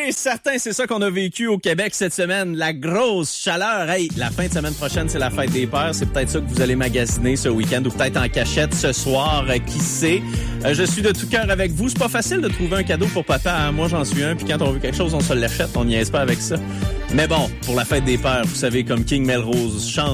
certain, c'est ça qu'on a vécu au Québec cette semaine. La grosse chaleur. Hey, la fin de semaine prochaine, c'est la fête des pères. C'est peut-être ça que vous allez magasiner ce week-end ou peut-être en cachette ce soir, qui sait. Je suis de tout cœur avec vous. C'est pas facile de trouver un cadeau pour papa. Hein? Moi, j'en suis un. Puis quand on veut quelque chose, on se l'achète. On niaise pas avec ça. Mais bon, pour la fête des pères, vous savez, comme King Melrose chante.